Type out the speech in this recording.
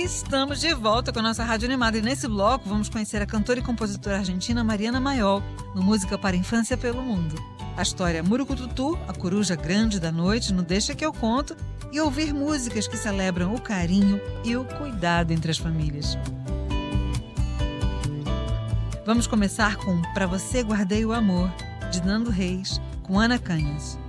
Estamos de volta com a nossa Rádio Animada e nesse bloco vamos conhecer a cantora e compositora argentina Mariana Mayol, no Música para a Infância pelo Mundo. A história Murucututu, a coruja grande da noite, no Deixa que eu conto, e ouvir músicas que celebram o carinho e o cuidado entre as famílias. Vamos começar com Pra Você Guardei o Amor, de Nando Reis, com Ana Canhas.